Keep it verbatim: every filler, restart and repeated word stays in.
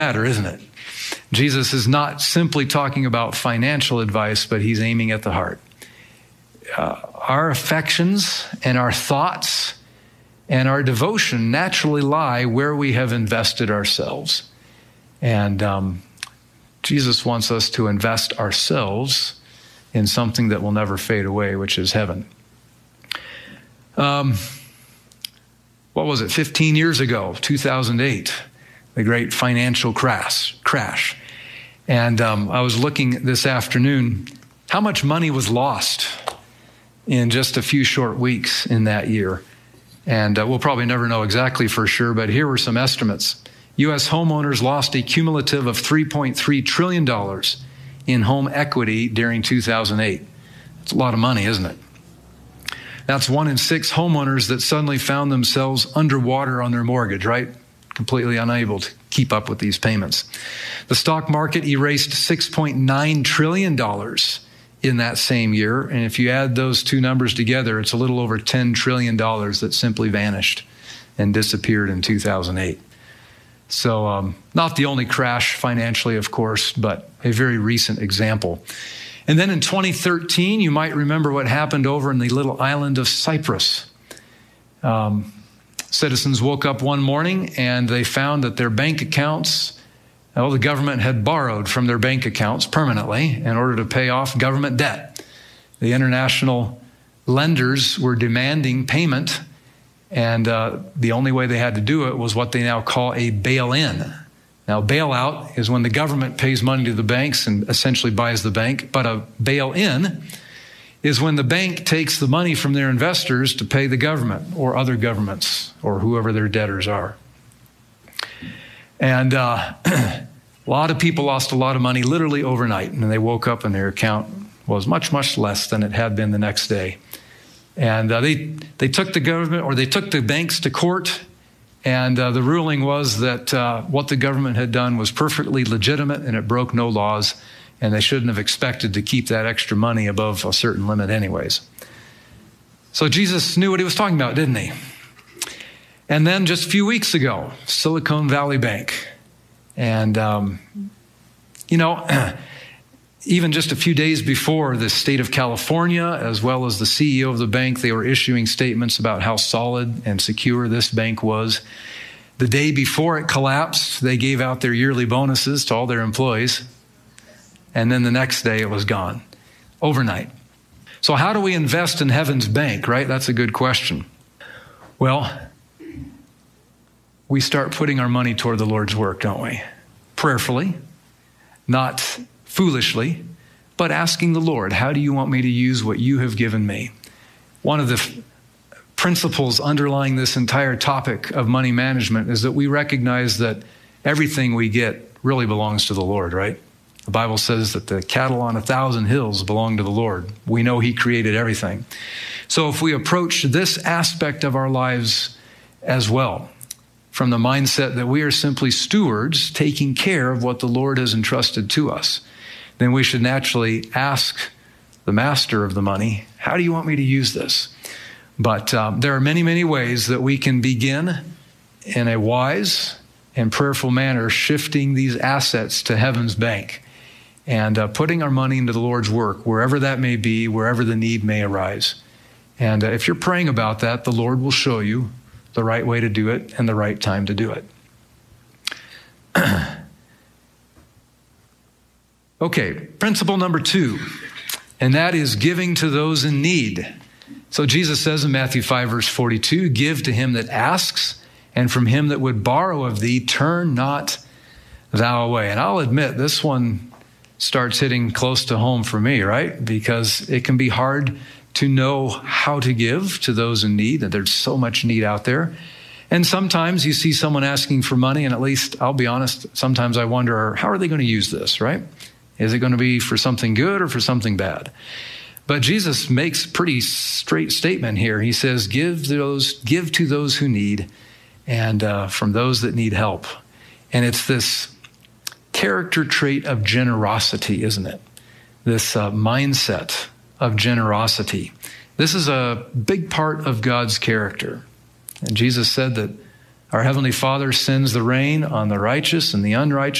matter, isn't it? Jesus is not simply talking about financial advice, but he's aiming at the heart. Uh, our affections and our thoughts and our devotion naturally lie where we have invested ourselves. And um, Jesus wants us to invest ourselves in something that will never fade away, which is heaven. Um, what was it, fifteen years ago, two thousand eight, the great financial crash. crash. And um, I was looking this afternoon, how much money was lost in just a few short weeks in that year. And uh, we'll probably never know exactly for sure, but here were some estimates. U S homeowners lost a cumulative of three point three trillion dollars in home equity during two thousand eight. That's a lot of money, isn't it? That's one in six homeowners that suddenly found themselves underwater on their mortgage, right? Completely unable to keep up with these payments. The stock market erased six point nine trillion dollars in that same year. And if you add those two numbers together, it's a little over ten trillion dollars that simply vanished and disappeared in two thousand eight. So um, not the only crash financially, of course, but a very recent example. And then in twenty thirteen, you might remember what happened over in the little island of Cyprus. Um, citizens woke up one morning and they found that their bank accounts, well, the government had borrowed from their bank accounts permanently in order to pay off government debt. The international lenders were demanding payment, and uh, the only way they had to do it was what they now call a bail-in. Now, bailout is when the government pays money to the banks and essentially buys the bank, but a bail-in is when the bank takes the money from their investors to pay the government or other governments or whoever their debtors are. And uh, a lot of people lost a lot of money literally overnight, and they woke up and their account was much, much less than it had been the next day. And uh, they they took the government or they took the banks to court, and uh, the ruling was that uh, what the government had done was perfectly legitimate and it broke no laws, and they shouldn't have expected to keep that extra money above a certain limit anyways. So Jesus knew what he was talking about, didn't he? And then just a few weeks ago, Silicon Valley Bank. And, um, you know, even just a few days before, the state of California, as well as the C E O of the bank, they were issuing statements about how solid and secure this bank was. The day before it collapsed, they gave out their yearly bonuses to all their employees. And then the next day it was gone, overnight. So how do we invest in heaven's bank, right? That's a good question. Well, we start putting our money toward the Lord's work, don't we? Prayerfully, not foolishly, but asking the Lord, how do you want me to use what you have given me? One of the f- principles underlying this entire topic of money management is that we recognize that everything we get really belongs to the Lord, right? The Bible says that the cattle on a thousand hills belong to the Lord. We know he created everything. So if we approach this aspect of our lives as well, from the mindset that we are simply stewards taking care of what the Lord has entrusted to us, then we should naturally ask the master of the money, how do you want me to use this? But um, there are many, many ways that we can begin in a wise and prayerful manner, shifting these assets to heaven's bank and uh, putting our money into the Lord's work, wherever that may be, wherever the need may arise. And uh, if you're praying about that, the Lord will show you the right way to do it and the right time to do it. Okay, principle number two, and that is giving to those in need. So Jesus says in Matthew five, verse forty-two, give to him that asks, and from him that would borrow of thee, turn not thou away. And I'll admit, this one starts hitting close to home for me, right? Because it can be hard to know how to give to those in need, and there's so much need out there. And sometimes you see someone asking for money, and at least, I'll be honest, sometimes I wonder, how are they going to use this, right? Is it going to be for something good or for something bad? But Jesus makes a pretty straight statement here. He says, give those, give to those who need, and uh, from those that need help. And it's this character trait of generosity, isn't it? This uh, mindset of generosity. This is a big part of God's character. And Jesus said that Our Heavenly Father sends the rain on the righteous and the unrighteous.